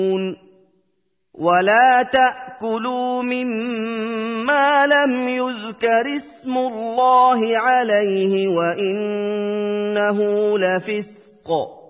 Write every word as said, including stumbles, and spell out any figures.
ولا تأكلوا مما لم يذكر اسم الله عليه وإنه لفسق